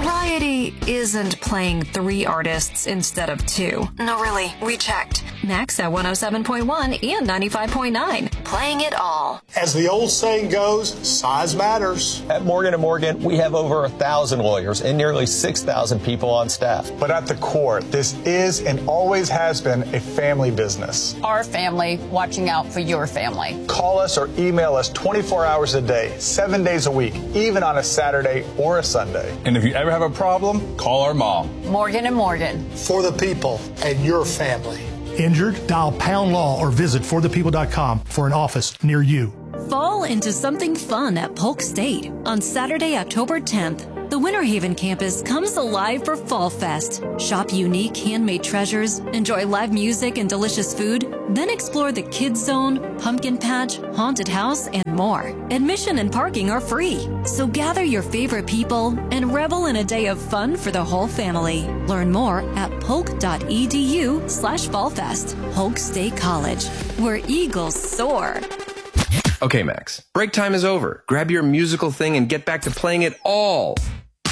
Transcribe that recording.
Variety isn't playing 3 artists instead of 2. No, really, we checked. Max at 107.1 and 95.9. Playing it all. As the old saying goes, size matters. At Morgan & Morgan, we have over 1,000 lawyers and nearly 6,000 people on staff. But at the core, this is and always has been a family business. Our family watching out for your family. Call us or email us 24 hours a day, 7 days a week, even on a Saturday or a Sunday. And if you ever have a problem, call our mom. Morgan & Morgan. For the people and your family. Injured? Dial Pound Law or visit forthepeople.com for an office near you. Fall into something fun at Polk State. On Saturday, October 10th, the Winter Haven campus comes alive for Fall Fest. Shop unique handmade treasures, enjoy live music and delicious food, then explore the Kids Zone, Pumpkin Patch, Haunted House, and more. Admission and parking are free. So gather your favorite people and revel in a day of fun for the whole family. Learn more at polk.edu/fallfest. Polk State College, where eagles soar. Okay, Max, break time is over. Grab your musical thing and get back to playing it all.